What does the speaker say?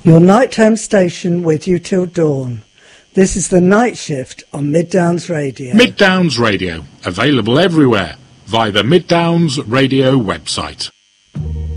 Your nighttime station with you till dawn. This is the night shift on Mid Downs Radio. Mid Downs Radio, available everywhere via the Mid Downs Radio website.